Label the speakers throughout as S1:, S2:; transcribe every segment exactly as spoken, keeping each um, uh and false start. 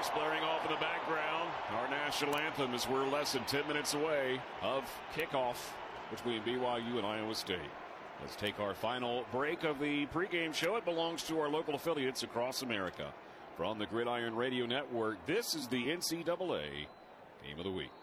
S1: fireworks blaring off in the background. Our national anthem as we're less than ten minutes away of kickoff between B Y U and Iowa State. Let's take our final break of the pregame show. It belongs to our local affiliates across America. From the Gridiron Radio Network, this is the N C double A Game of the Week.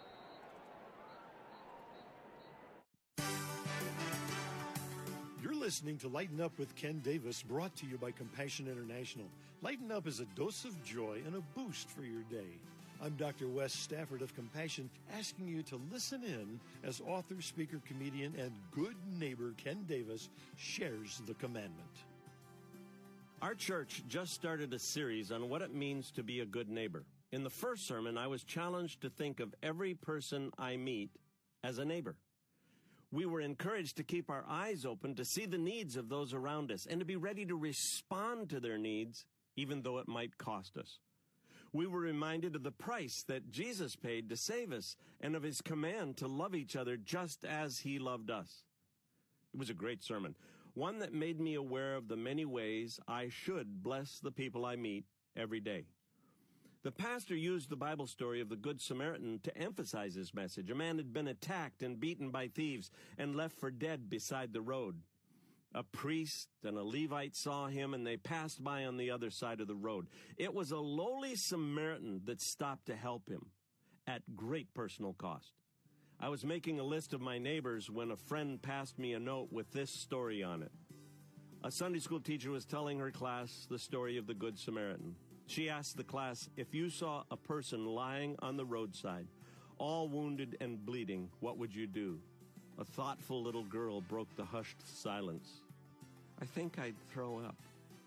S2: You're listening to Lighten Up with Ken Davis, brought to you by Compassion International. Lighten Up is a dose of joy and a boost for your day. I'm Doctor Wes Stafford of Compassion, asking you to listen in as author, speaker, comedian, and good neighbor Ken Davis shares the commandment.
S3: Our church just started a series on what it means to be a good neighbor. In the first sermon, I was challenged to think of every person I meet as a neighbor. We were encouraged to keep our eyes open to see the needs of those around us and to be ready to respond to their needs, even though it might cost us. We were reminded of the price that Jesus paid to save us and of his command to love each other just as he loved us. It was a great sermon, one that made me aware of the many ways I should bless the people I meet every day. The pastor used the Bible story of the Good Samaritan to emphasize his message. A man had been attacked and beaten by thieves and left for dead beside the road. A priest and a Levite saw him, and they passed by on the other side of the road. It was a lowly Samaritan that stopped to help him at great personal cost. I was making a list of my neighbors when a friend passed me a note with this story on it. A Sunday school teacher was telling her class the story of the Good Samaritan. She asked the class, if you saw a person lying on the roadside, all wounded and bleeding, what would you do? A thoughtful little girl broke the hushed silence. I think I'd throw up.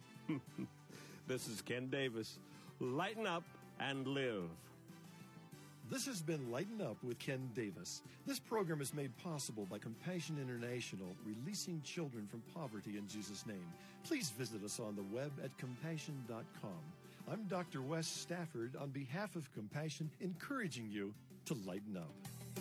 S3: This is Ken Davis. Lighten up and live.
S2: This has been Lighten Up with Ken Davis. This program is made possible by Compassion International, releasing children from poverty in Jesus' name. Please visit us on the web at compassion dot com. I'm Doctor Wes Stafford on behalf of Compassion, encouraging you to lighten up.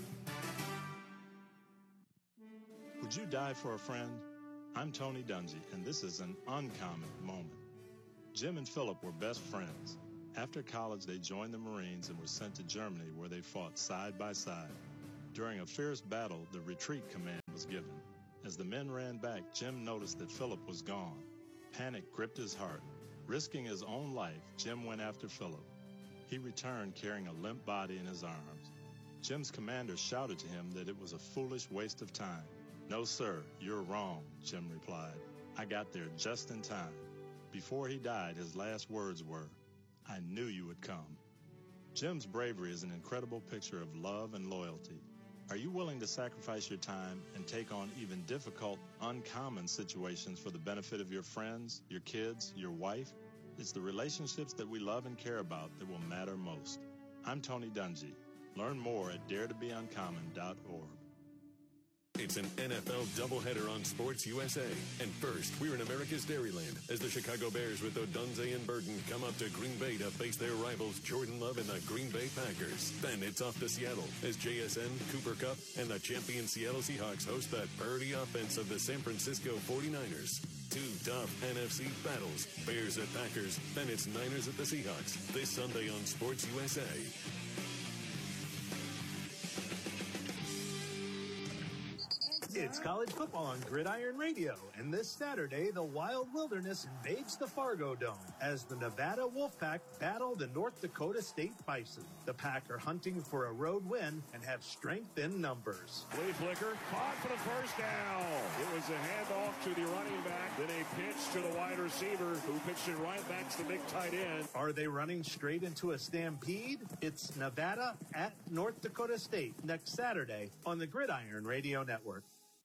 S4: Would you die for a friend? I'm Tony Dungy, and this is an uncommon moment. Jim and Philip were best friends. After college, they joined the Marines and were sent to Germany, where they fought side by side. During a fierce battle, the retreat command was given. As the men ran back, Jim noticed that Philip was gone. Panic gripped his heart. Risking his own life, Jim went after Philip. He returned carrying a limp body in his arms. Jim's commander shouted to him that it was a foolish waste of time. "No, sir, you're wrong," Jim replied. "I got there just in time." Before he died, his last words were, "I knew you would come." Jim's bravery is an incredible picture of love and loyalty. Are you willing to sacrifice your time and take on even difficult, uncommon situations for the benefit of your friends, your kids, your wife? It's the relationships that we love and care about that will matter most. I'm Tony Dungy. Learn more at dare to be uncommon dot org.
S5: It's an N F L doubleheader on Sports U S A. And first, we're in America's Dairyland as the Chicago Bears with Odunze and Burton come up to Green Bay to face their rivals Jordan Love and the Green Bay Packers. Then it's off to Seattle as J S N, Cooper Kupp, and the champion Seattle Seahawks host the Purdy offense of the San Francisco forty-niners. Two tough N F C battles, Bears at Packers, then it's Niners at the Seahawks. This Sunday on Sports U S A.
S6: It's college football on Gridiron Radio, and this Saturday, the Wild Wilderness invades the Fargo Dome as the Nevada Wolfpack battle the North Dakota State Bison. The Pack are hunting for a road win and have strength in numbers.
S1: Flea flicker, caught for the first down. It was a handoff to the running back, then a pitch to the wide receiver, who pitched it right back to the big tight end.
S6: Are they running straight into a stampede? It's Nevada at North Dakota State next Saturday on the Gridiron Radio Network.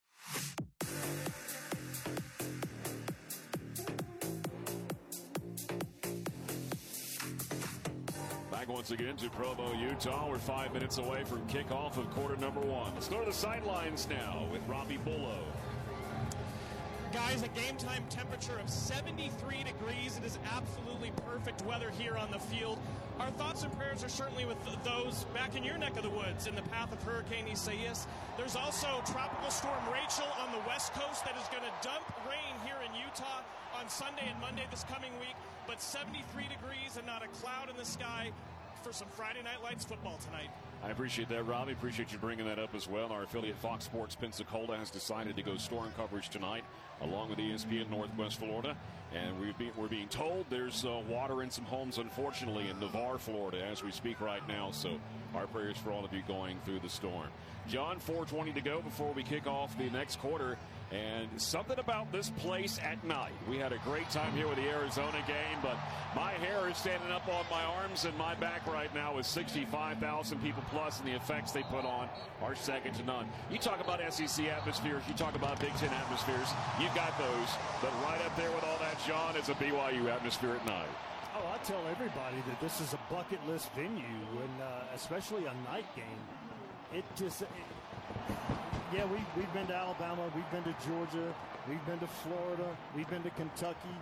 S1: Back once again to Provo, Utah. We're five minutes away from kickoff of quarter number one. Let's go to the sidelines now with Robbie Bullough.
S7: Guys, a game time temperature of seventy-three degrees. It is absolutely perfect. perfect weather here on the field. Our thoughts and prayers are certainly with those back in your neck of the woods in the path of Hurricane Isaias. There's also Tropical Storm Rachel on the west coast that is going to dump rain here in Utah on Sunday and Monday this coming week, but seventy-three degrees and not a cloud in the sky for some Friday Night Lights football tonight.
S1: I appreciate that, Robbie. Appreciate you bringing that up as well. Our affiliate Fox Sports Pensacola has decided to go storm coverage tonight, along with E S P N Northwest Florida. And we've been, we're being told there's uh, water in some homes, unfortunately, in Navarre, Florida, as we speak right now. So our prayers for all of you going through the storm. John, four twenty to go before we kick off the next quarter. And something about this place at night. We had a great time here with the Arizona game, but my hair is standing up on my arms and my back right now with sixty-five thousand people plus, and the effects they put on are second to none. You talk about S E C atmospheres, you talk about Big Ten atmospheres, you've got those, but right up there with all that, John, is a B Y U atmosphere at night.
S8: Oh, I tell everybody that this is a bucket list venue, and uh, especially a night game. It just... It, Yeah, we, we've been to Alabama, we've been to Georgia, we've been to Florida, we've been to Kentucky.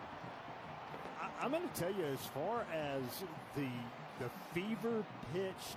S8: I, I'm going to tell you, as far as the the fever-pitched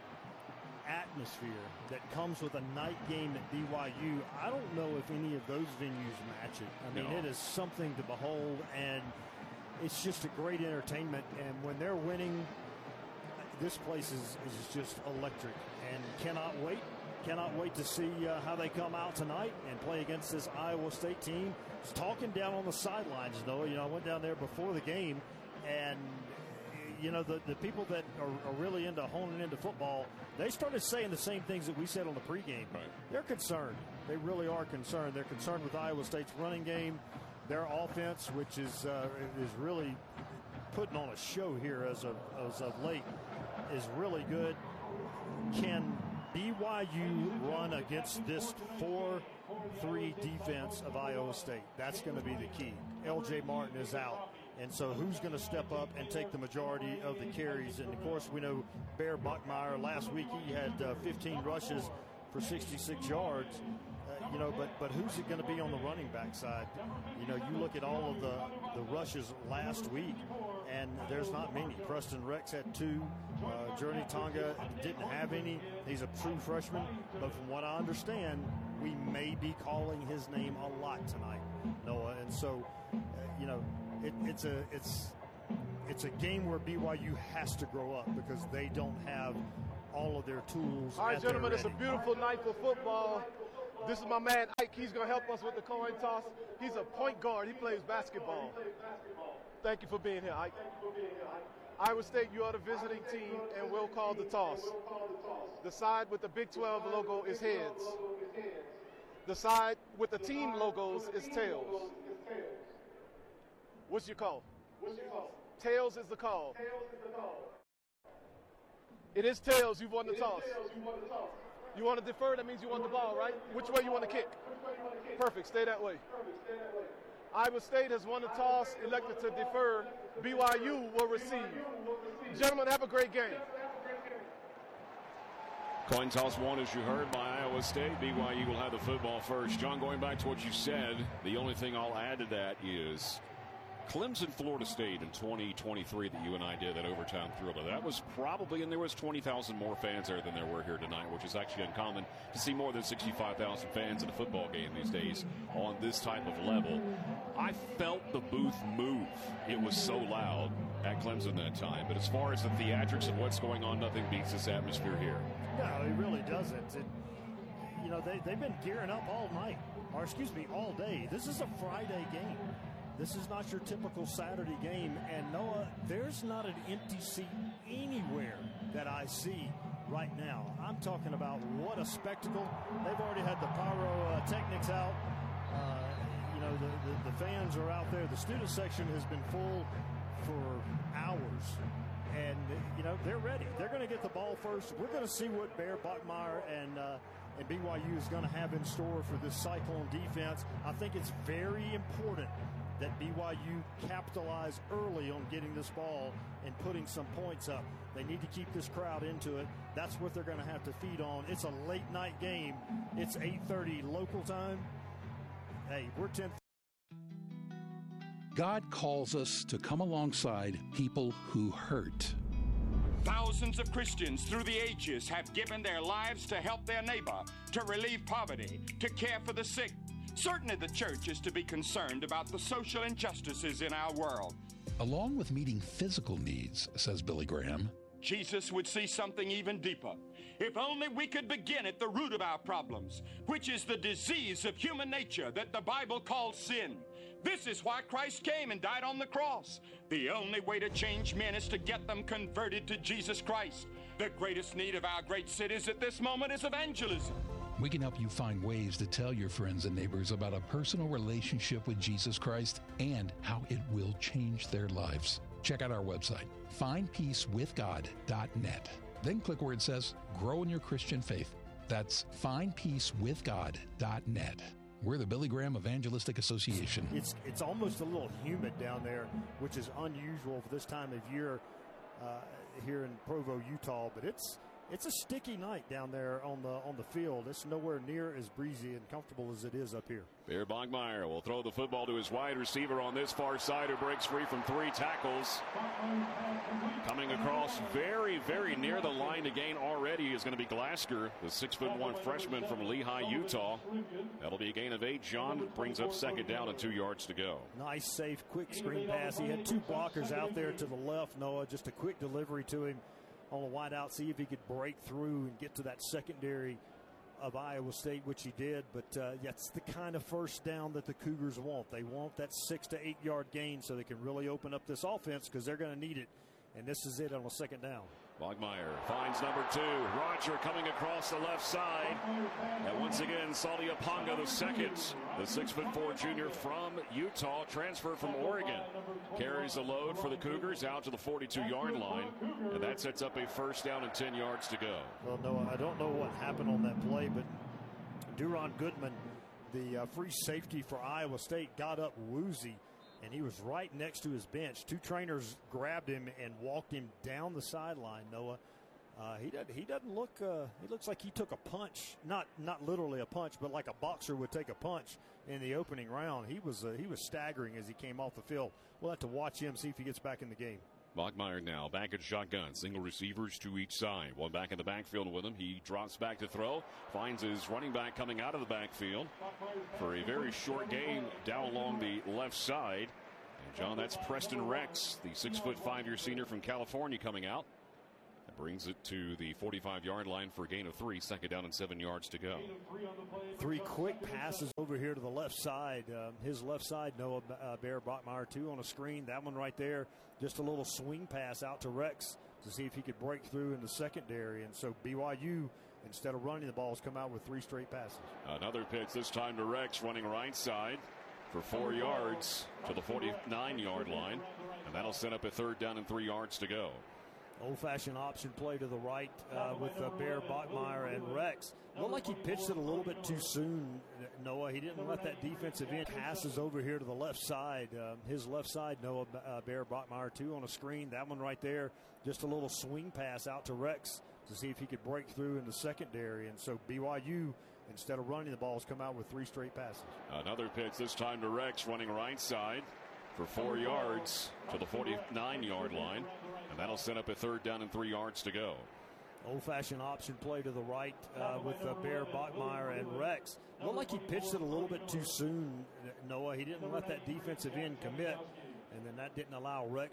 S8: atmosphere that comes with a night game at B Y U, I don't know if any of those venues match it. I mean,
S1: No.
S8: it is something to behold, and it's just a great entertainment. And when they're winning, this place is, is just electric, and cannot wait. Cannot wait to see uh, how they come out tonight and play against this Iowa State team. Just talking down on the sidelines, though. You know, I went down there before the game, and, you know, the, the people that are, are really into honing into football, they started saying the same things that we said on the pregame.
S1: Right.
S8: They're concerned. They really are concerned. They're concerned with Iowa State's running game, their offense, which is uh, is really putting on a show here as of, as of late, is really good. Can B Y U run against this four three defense of Iowa State? That's going to be the key. L J Martin is out, and so who's going to step up and take the majority of the carries? And, of course, we know Bear Buckmeyer last week, he had uh, fifteen rushes for sixty-six yards. Uh, you know, but but who's it going to be on the running back side? You know, you look at all of the, the rushes last week, and there's not many. Preston Rex had two. Uh, Journey Tonga didn't have any. He's a true freshman, but from what I understand, we may be calling his name a lot tonight, Noah. And so, uh, you know, it, it's a it's it's a game where B Y U has to grow up because they don't have all of their tools.
S9: All right,
S8: at their
S9: gentlemen, it's a
S8: ready.
S9: beautiful night for football. This is my man Ike. He's going to help us with the coin toss. He's a point guard. He plays basketball. Thank you for being here, Ike. Iowa State, you are the visiting team, and we'll call the toss. The side with the Big twelve logo is heads. The side with the team logos is tails. What's your call? Tails is the call. It is tails. You've won the toss. You want to defer? That means you want the ball, right? Which way you want to kick? Perfect. Stay that way. Iowa State has won the toss, elected to defer. B Y U will receive. Gentlemen, have a great game.
S1: Coin toss one, as you heard, by Iowa State. B Y U will have the football first. John, going back to what you said, the only thing I'll add to that is Clemson, Florida State in twenty twenty-three that you and I did, that overtime thriller. That was probably, and there was twenty thousand more fans there than there were here tonight, which is actually uncommon to see more than sixty-five thousand fans in a football game these days on this type of level. I felt the booth move. It was so loud at Clemson that time. But as far as the theatrics of what's going on, nothing beats this atmosphere here.
S8: No, it really doesn't. It, you know, they, they've been gearing up all night, or excuse me, all day. This is a Friday game. This is not your typical Saturday game. And, Noah, there's not an empty seat anywhere that I see right now. I'm talking about what a spectacle. They've already had the pyrotechnics out. Uh, you know, the, the, the fans are out there. The student section has been full for hours. And, you know, they're ready. They're going to get the ball first. We're going to see what Bear Buckmeyer and uh, and B Y U is going to have in store for this Cyclone defense. I think it's very important that B Y U capitalize early on getting this ball and putting some points up. They need to keep this crowd into it. That's what they're going to have to feed on. It's a late night game. It's eight thirty local time. Hey, we're ten.
S10: God calls us to come alongside people who hurt.
S11: Thousands of Christians through the ages have given their lives to help their neighbor, to relieve poverty, to care for the sick. Certainly the church is to be concerned about the social injustices in our world.
S10: Along with meeting physical needs, says Billy Graham,
S11: Jesus would see something even deeper. If only we could begin at the root of our problems, which is the disease of human nature that the Bible calls sin. This is why Christ came and died on the cross. The only way to change men is to get them converted to Jesus Christ. The greatest need of our great cities at this moment is evangelism.
S10: We can help you find ways to tell your friends and neighbors about a personal relationship with Jesus Christ and how it will change their lives. Check out our website, find peace with god dot net. Then click where it says, Grow in Your Christian Faith. That's find peace with god dot net. We're the Billy Graham Evangelistic Association.
S8: It's it's almost a little humid down there, which is unusual for this time of year uh, here in Provo, Utah. But it's it's a sticky night down there on the on the field. It's nowhere near as breezy and comfortable as it is up here.
S1: Bear Bogmeyer will throw the football to his wide receiver on this far side, who breaks free from three tackles. Coming across very, very near the line to gain already is going to be Glasker, the six foot one freshman from Lehigh, Utah. That'll be a gain of eight. John brings up second down and two yards to go.
S8: Nice, safe, quick screen pass. He had two blockers out there to the left, Noah. Just a quick delivery to him on the wide out, see if he could break through and get to that secondary of Iowa State, which he did. But uh, that's the kind of first down that the Cougars want. They want that six to eight yard gain so they can really open up this offense, because they're going to need it. And this is it on a second down.
S1: Bogmeyer finds number two. Roger coming across the left side. And once again, Salty Aponga the second. The six foot four junior from Utah, transfer from Oregon. Carries the load for the Cougars out to the forty-two yard line. And that sets up a first down and ten yards to go.
S8: Well, no, I don't know what happened on that play, but Duron Goodman, the uh, free safety for Iowa State, got up woozy. And he was right next to his bench. Two trainers grabbed him and walked him down the sideline, Noah. Uh, he, doesn't, he doesn't look, uh, he looks like he took a punch, not not literally a punch, but like a boxer would take a punch in the opening round. He was, uh, he was staggering as he came off the field. We'll have to watch him, see if he gets back in the game.
S1: Bogmeyer now back at shotgun. Single receivers to each side. One back in the backfield with him. He drops back to throw. Finds his running back coming out of the backfield for a very short game down along the left side. And John, that's Preston Rex, the six foot five year senior from California, coming out. That brings it to the forty-five yard line for a gain of three. Second down and seven yards to go.
S8: Three quick passes over here to the left side. Um, his left side, Noah uh, Bear Bachmeyer, two on a screen. That one right there, just a little swing pass out to Rex to see if he could break through in the secondary. And so B Y U, instead of running the ball, has come out with three straight passes.
S1: Another pitch, this time to Rex, running right side for four yards to the forty-nine yard line. And that'll set up a third down and three yards to go.
S8: Old-fashioned option play to the right uh, with uh, Bear Bachmeyer and Rex. Looked like he pitched it a little bit too soon, Noah. He didn't let that defensive end passes over here to the left side. Um, his left side, Noah uh, Bear Bachmeyer, two on a screen. That one right there, just a little swing pass out to Rex to see if he could break through in the secondary. And so B Y U, instead of running the ball, has come out with three straight passes.
S1: Another pitch, this time to Rex, running right side for four yards to the forty-nine yard line. And that'll set up a third down and three yards to go.
S8: Old-fashioned option play to the right uh, with uh, Bear Bachmeyer and Rex. Looked like he pitched it a little bit too soon, Noah. He didn't let that defensive end commit, and then that didn't allow Rex